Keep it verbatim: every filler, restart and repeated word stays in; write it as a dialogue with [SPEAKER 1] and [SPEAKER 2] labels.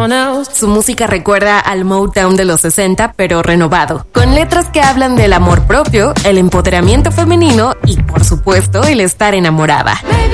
[SPEAKER 1] Su música recuerda al Motown de los sesenta, pero renovado, con letras que hablan del amor propio, el empoderamiento femenino y, por supuesto, el estar enamorada.